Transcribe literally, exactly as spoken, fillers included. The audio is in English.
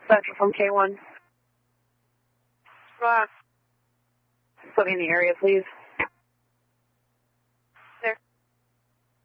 Central from K one. Right. Put me in the area, please.